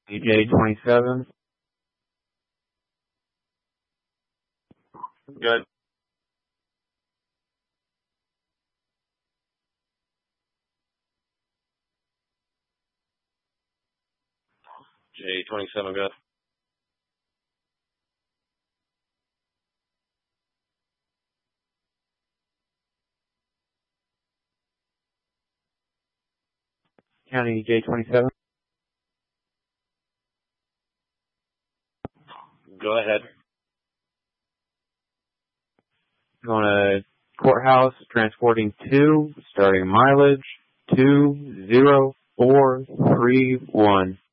EJ27. Good. J27, good. County J27. Go ahead. Going to courthouse, transporting 2, starting mileage 20431.